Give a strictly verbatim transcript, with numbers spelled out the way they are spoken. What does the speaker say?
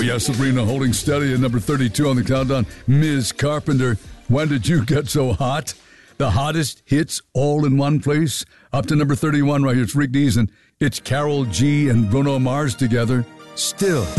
Oh, yeah, Sabrina holding steady at number thirty-two on the countdown. Miz Carpenter, When Did You Get So Hot? The hottest hits all in one place. Up to number thirty-one right here. It's Rick Dees and it's Carol G and Bruno Mars together. Still.